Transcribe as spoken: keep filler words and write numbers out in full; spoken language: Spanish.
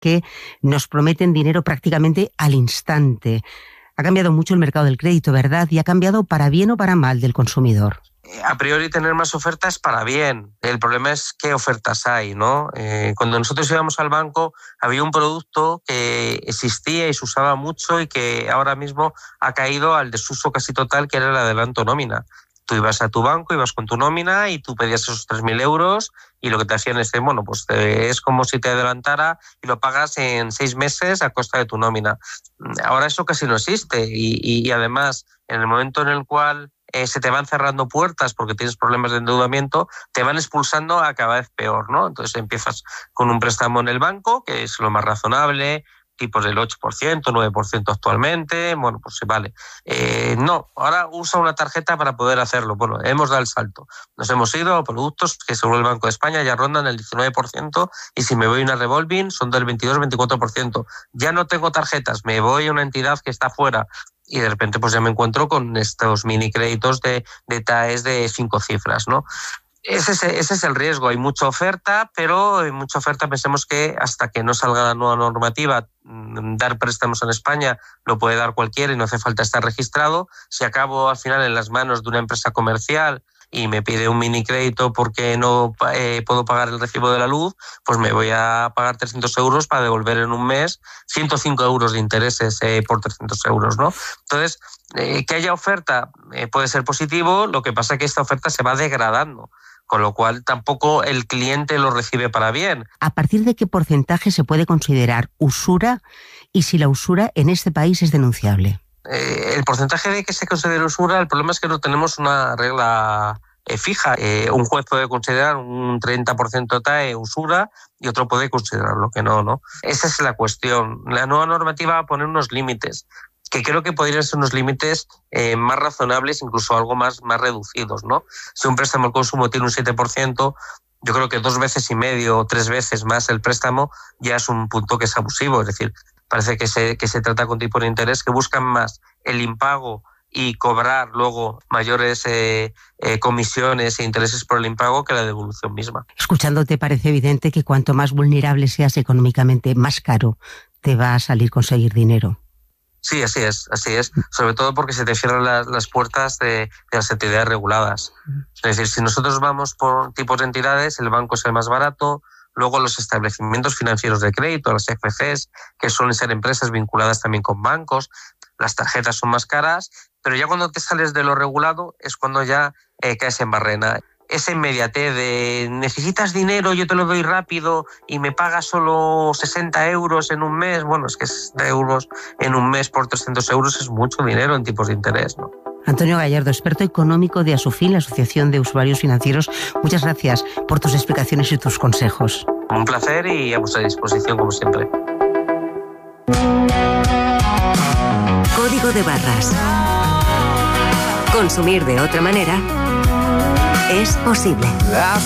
que nos prometen dinero prácticamente al instante. Ha cambiado mucho el mercado del crédito, ¿verdad? Y ha cambiado para bien o para mal del consumidor. A priori tener más ofertas para bien. El problema es qué ofertas hay, ¿no? Eh, cuando nosotros íbamos al banco había un producto que existía y se usaba mucho y que ahora mismo ha caído al desuso casi total, que era el adelanto nómina. Tú ibas a tu banco, ibas con tu nómina y tú pedías esos tres mil euros y lo que te hacían es, bueno, pues te, es como si te adelantara y lo pagas en seis meses a costa de tu nómina. Ahora eso casi no existe y, y, y además en el momento en el cual eh, se te van cerrando puertas porque tienes problemas de endeudamiento, te van expulsando a cada vez peor, ¿no? Entonces empiezas con un préstamo en el banco, que es lo más razonable, tipos del ocho por ciento, nueve por ciento actualmente, bueno, pues sí, vale. Eh, no, ahora usa una tarjeta para poder hacerlo. Bueno, hemos dado el salto. Nos hemos ido a productos que según el Banco de España ya rondan el diecinueve por ciento y si me voy a una revolving son del veintidós a veinticuatro por ciento. Ya no tengo tarjetas, me voy a una entidad que está fuera y de repente pues ya me encuentro con estos mini créditos de, de T A Es de cinco cifras, ¿no? Ese es, ese es el riesgo. Hay mucha oferta, pero hay mucha oferta. Pensemos que hasta que no salga la nueva normativa, dar préstamos en España lo puede dar cualquiera y no hace falta estar registrado. Si acabo al final en las manos de una empresa comercial y me pide un mini crédito porque no eh, puedo pagar el recibo de la luz, pues me voy a pagar trescientos euros para devolver en un mes ciento cinco euros de intereses eh, por trescientos euros, ¿no? Entonces, eh, que haya oferta eh, puede ser positivo, lo que pasa es que esta oferta se va degradando, con lo cual tampoco el cliente lo recibe para bien. ¿A partir de qué porcentaje se puede considerar usura y si la usura en este país es denunciable? Eh, el porcentaje de que se considere usura, el problema es que no tenemos una regla eh, fija. Eh, un juez puede considerar un treinta por ciento T A E usura y otro puede considerarlo que no, ¿no? Esa es la cuestión. La nueva normativa va a poner unos límites, que creo que podrían ser unos límites eh, más razonables, incluso algo más, más reducidos, ¿no? Si un préstamo al consumo tiene un siete por ciento, yo creo que dos veces y medio o tres veces más el préstamo ya es un punto que es abusivo. Es decir, parece que se, que se trata con tipos de interés que buscan más el impago y cobrar luego mayores eh, eh, comisiones e intereses por el impago que la devolución misma. Escuchándote parece evidente que cuanto más vulnerable seas económicamente, más caro te va a salir conseguir dinero. Sí, así es, así es. Sobre todo porque se te cierran las, las puertas de, de las entidades reguladas. Es decir, si nosotros vamos por tipos de entidades, el banco es el más barato, luego los establecimientos financieros de crédito, las F Cs, que suelen ser empresas vinculadas también con bancos, las tarjetas son más caras, pero ya cuando te sales de lo regulado es cuando ya eh, caes en barrena. Esa inmediatez de necesitas dinero, yo te lo doy rápido y me pagas solo sesenta euros en un mes. Bueno, es que sesenta euros en un mes por trescientos euros es mucho dinero en tipos de interés, ¿no? Antonio Gallardo, experto económico de Asufin, la Asociación de Usuarios Financieros. Muchas gracias por tus explicaciones y tus consejos. Un placer y a vuestra disposición, como siempre. Código de barras. Consumir de otra manera es posible.